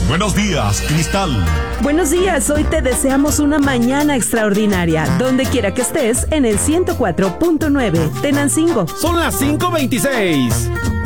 Buenos días, Cristal. Buenos días, hoy te deseamos una mañana extraordinaria, donde quiera que estés en el 104.9 Tenancingo. Son las 5:26.